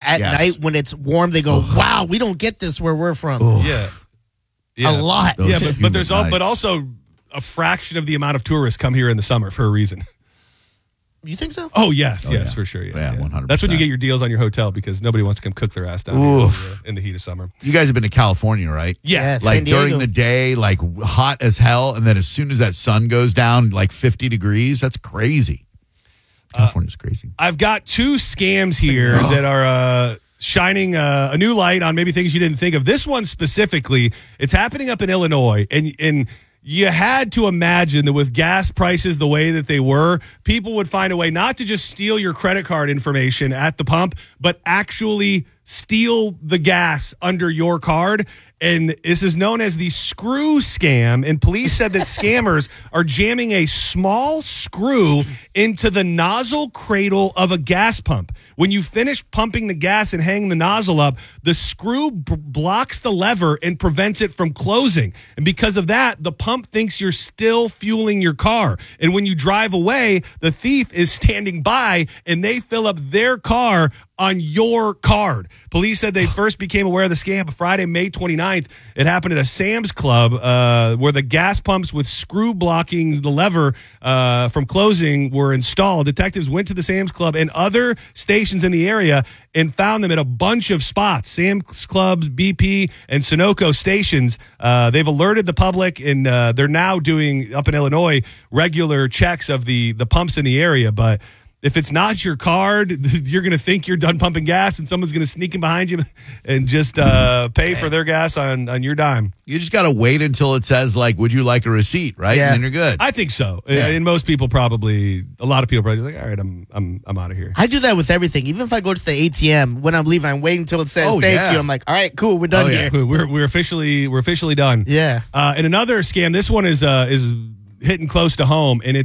at night when it's warm, they go, wow, we don't get this where we're from. Yeah. A lot. But there's also a fraction of the amount of tourists come here in the summer for a reason. You think so? Oh, yes, for sure. Yeah, 100%. That's when you get your deals on your hotel because nobody wants to come cook their ass down here in the heat of summer. You guys have been to California, right? Yeah. Like during the day, like hot as hell, and then as soon as that sun goes down, like 50 degrees, that's crazy. California's crazy. I've got two scams here that are shining a new light on maybe things you didn't think of. This one specifically, it's happening up in Illinois, and you had to imagine that with gas prices the way that they were, people would find a way not to just steal your credit card information at the pump, but actually steal the gas under your card. And this is known as the screw scam. And police said that scammers are jamming a small screw into the nozzle cradle of a gas pump. When you finish pumping the gas and hang the nozzle up, the screw blocks the lever and prevents it from closing. And because of that, the pump thinks you're still fueling your car. And when you drive away, the thief is standing by and they fill up their car on your card. Police said they first became aware of the scam Friday, May 29th. It happened at a Sam's Club where the gas pumps with screw blocking the lever from closing were installed. Detectives went to the Sam's Club and other stations in the area and found them at a bunch of spots. Sam's Clubs, BP, and Sunoco stations. They've alerted the public, and they're now doing, up in Illinois, regular checks of the pumps in the area. But if it's not your card, you're going to think you're done pumping gas, and someone's going to sneak in behind you and just pay for their gas on your dime. You just got to wait until it says, like, would you like a receipt, right? Yeah. And then you're good. I think so. Yeah. And most people probably, a lot of people probably like, all right, I'm out of here. I do that with everything. Even if I go to the ATM, when I'm leaving, I'm waiting until it says thank you. I'm like, all right, cool, we're done here. We're officially done. Yeah. And another scam. This one is hitting close to home, and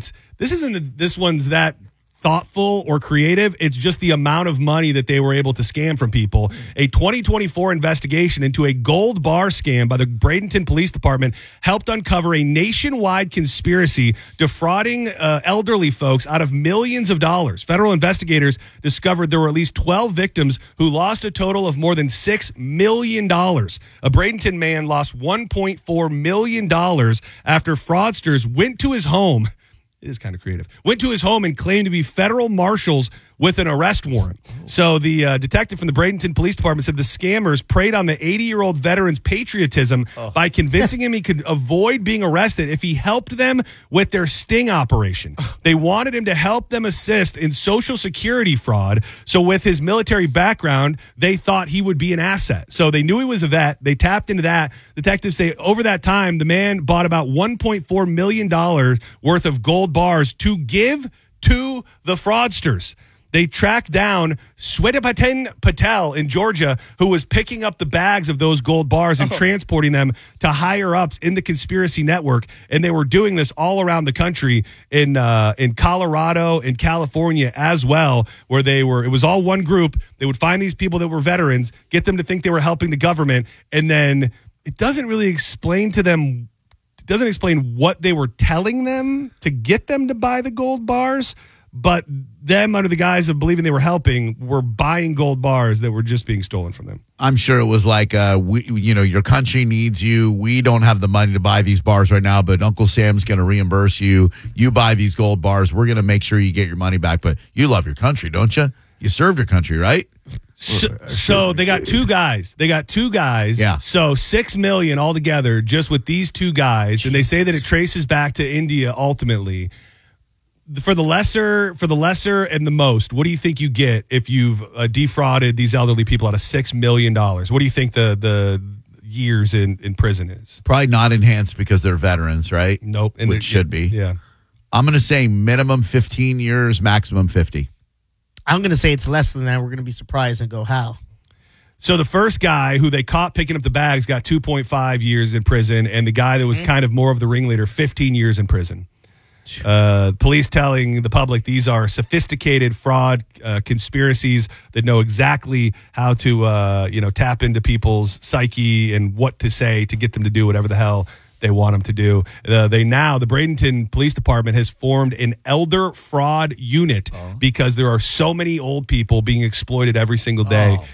this one's that thoughtful or creative. It's just the amount of money that they were able to scam from people. A 2024 investigation into a gold bar scam by the Bradenton Police Department helped uncover a nationwide conspiracy defrauding elderly folks out of millions of dollars. Federal investigators discovered there were at least 12 victims who lost a total of more than $6 million. A Bradenton man lost $1.4 million after fraudsters went to his home. It is kind of creative. Went to his home and claimed to be federal marshals with an arrest warrant. So the detective from the Bradenton Police Department said the scammers preyed on the 80-year-old veteran's patriotism by convincing him he could avoid being arrested if he helped them with their sting operation. They wanted him to help them assist in Social Security fraud. So with his military background, they thought he would be an asset. So they knew he was a vet. They tapped into that. Detectives say over that time, the man bought about $1.4 million worth of gold bars to give to the fraudsters. They tracked down Swetapaten Patel in Georgia, who was picking up the bags of those gold bars and transporting them to higher-ups in the conspiracy network. And they were doing this all around the country in Colorado and California as well, where it was all one group. They would find these people that were veterans, get them to think they were helping the government, and then it doesn't really explain to them, it doesn't explain what they were telling them to get them to buy the gold bars, but them, under the guise of believing they were helping, were buying gold bars that were just being stolen from them. I'm sure it was like, your country needs you. We don't have the money to buy these bars right now, but Uncle Sam's going to reimburse you. You buy these gold bars. We're going to make sure you get your money back. But you love your country, don't you? You served your country, right? So they got two guys. Yeah. So $6 million altogether just with these two guys. Jesus. And they say that it traces back to India ultimately. For the lesser and the most, what do you think you get if you've defrauded these elderly people out of $6 million? What do you think the years in prison is? Probably not enhanced because they're veterans, right? Nope. Which should be. Yeah. I'm going to say minimum 15 years, maximum 50. I'm going to say it's less than that. We're going to be surprised and go, how? So the first guy who they caught picking up the bags got 2.5 years in prison, and the guy that was kind of more of the ringleader, 15 years in prison. Police telling the public these are sophisticated fraud conspiracies that know exactly how to tap into people's psyche and what to say to get them to do whatever the hell they want them to do. The Bradenton Police Department has formed an elder fraud unit because there are so many old people being exploited every single day